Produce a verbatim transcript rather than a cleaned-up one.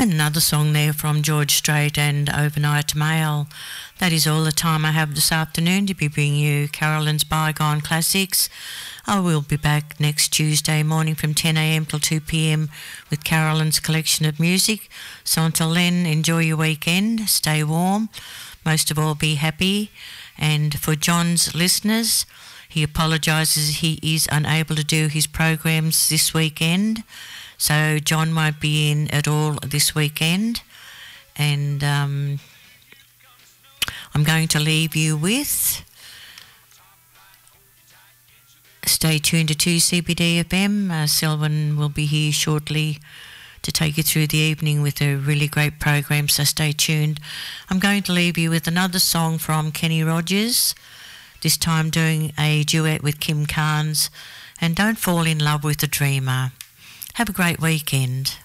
And another song there from George Strait and Overnight Mail. That is all the time I have this afternoon to be bringing you Carolyn's Bygone Classics. I will be back next Tuesday morning from ten a.m. till two p.m. with Carolyn's collection of music. So until then, enjoy your weekend, stay warm, most of all be happy. And for John's listeners, he apologises he is unable to do his programs this weekend. So John won't be in at all this weekend. And um, I'm going to leave you with... Stay tuned to two C B D F M. Uh, Selwyn will be here shortly to take you through the evening with a really great program, so stay tuned. I'm going to leave you with another song from Kenny Rogers, this time doing a duet with Kim Carnes, and Don't Fall in Love with a Dreamer. Have a great weekend.